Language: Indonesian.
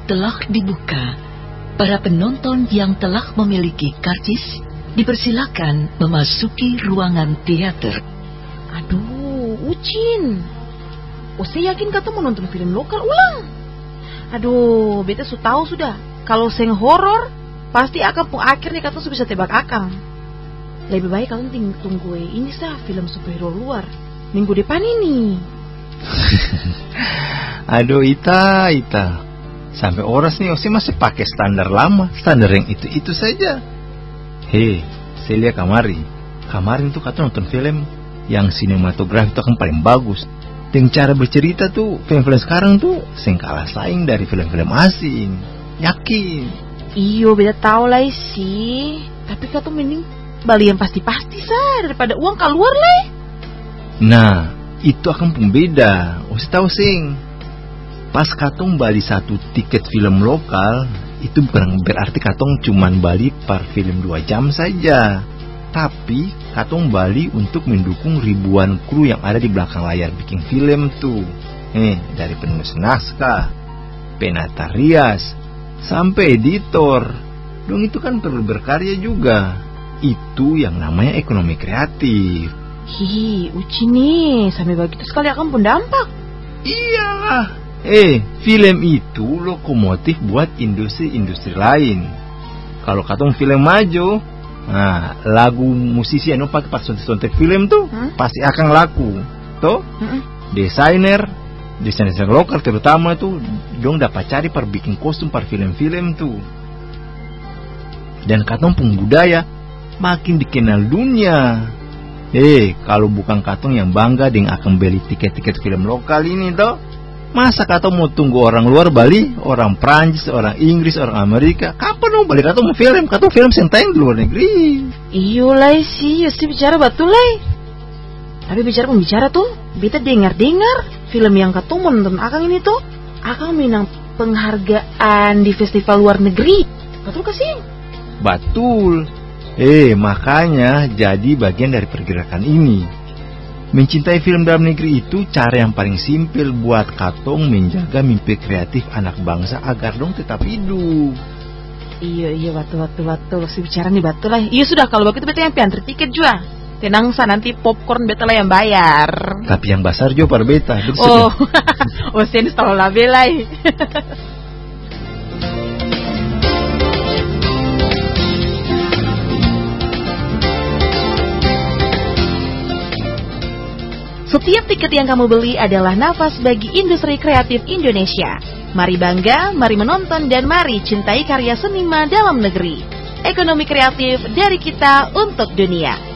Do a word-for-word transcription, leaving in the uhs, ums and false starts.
telah dibuka. Para penonton yang telah memiliki karcis dipersilakan memasuki ruangan teater. Aduh, Ucin. Oh, saya yakin kata mau nonton film lokal ulang. Aduh, beta su tahu sudah. Kalau seng horor, pasti akan pun akhirnya kata su bisa tebak akang. Lebih baik kalian tunggu ini sah film superhero luar minggu depan ini. Aduh, Ita, Ita. Sampai oras nih, Osi masih pakai standar lama, standar yang itu-itu saja. Hei, saya lihat kamari. Kemarin tuh kata nonton film yang sinematografi itu kan paling bagus. Dengan cara bercerita tuh, film-film sekarang tuh seng kalah saing dari film-film asing. Yakin? Iyo, beda tahu lah sih. Tapi kata mending bali yang pasti-pasti sah daripada uang keluar lah. Nah, itu akan pembeda. Osi tahu sing. Pas katong bali satu tiket film lokal, itu bukan berarti katong cuman bali per film dua jam saja. Tapi katong bali untuk mendukung ribuan kru yang ada di belakang layar bikin film tuh. Eh, dari penulis naskah, penata rias, sampai editor. Dong itu kan perlu berkarya juga. Itu yang namanya ekonomi kreatif. Hihi, Uci nih, sampai begitu sekali akan pun dampak. Iyalah. Eh, film itu lokomotif buat industri-industri lain. Kalau katong film maju, nah, lagu musisi yang pakai pas sontek film tuh hmm? pasti akan laku. Toh, hmm? desainer, desainer lokal terutama tuh, dong dapat cari per bikin kostum per film-film tuh. Dan katong pun budaya makin dikenal dunia. Eh, kalau bukan katong yang bangga dengan akan beli tiket-tiket film lokal ini toh, masa katong mau tunggu orang luar Bali, orang Prancis, orang Inggris, orang Amerika? Kapan dong balik katong mau film? Katong film senteng di luar negeri. Iyo lah sih, Yusti bicara betul lah. Tapi bicara pembicara tuh, beta dengar-dengar film yang katong mau nonton akang ini tuh akang menang penghargaan di festival luar negeri. Betul kasih? Betul. Eh, makanya jadi bagian dari pergerakan ini. Mencintai film dalam negeri itu cara yang paling simpel buat katong menjaga mimpi kreatif anak bangsa agar dong tetap hidup. Iya, iya, betul, betul, betul. Si bicara nih betul lah. Iya sudah, kalau begitu beta yang piantar tiket juga. Tenang sa, nanti popcorn beta lah yang bayar. Tapi yang besar juga per beta. Oh, oh sen selalu lah belai. Setiap tiket yang kamu beli adalah nafas bagi industri kreatif Indonesia. Mari bangga, mari menonton, dan mari cintai karya seniman dalam negeri. Ekonomi kreatif dari kita untuk dunia.